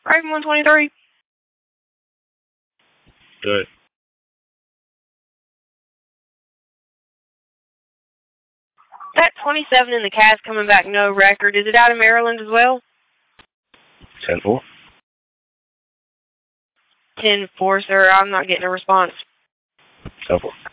Raven 123. Good. That 27 in the Cavs coming back no record. Is it out of Maryland as well? 10-4. 10-4, sir. I'm not getting a response. 10-4.